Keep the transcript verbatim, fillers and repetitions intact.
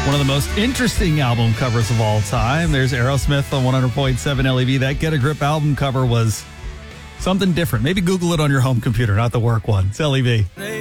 One of the most interesting album covers of all time. There's Aerosmith on one hundred point seven L E V. That Get a Grip album cover was something different. Maybe Google it on your home computer, not the work one. It's L E V.